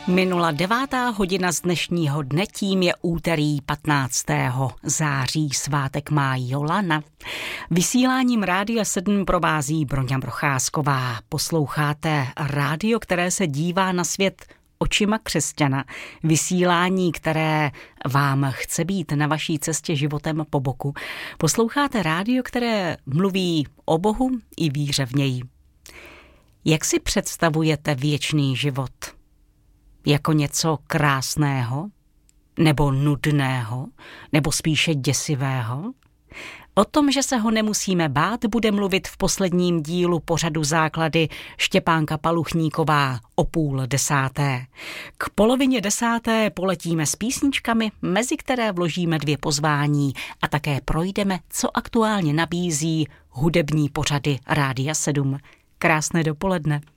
Minula 9:00 z dnešního dne, tím je úterý 15. září, svátek má Jolana. Vysíláním Rádia 7 provází Broňa Procházková. Posloucháte rádio, které se dívá na svět očima křesťana. Vysílání, které vám chce být na vaší cestě životem po boku. Posloucháte rádio, které mluví o Bohu i víře v něj. Jak si představujete věčný život? Jako něco krásného? Nebo nudného? Nebo spíše děsivého? O tom, že se ho nemusíme bát, bude mluvit v posledním dílu pořadu Základy Štěpánka Paluchníková o 9:30. K 9:30 poletíme s písničkami, mezi které vložíme 2 pozvání a také projdeme, co aktuálně nabízí hudební pořady Rádia 7. Krásné dopoledne.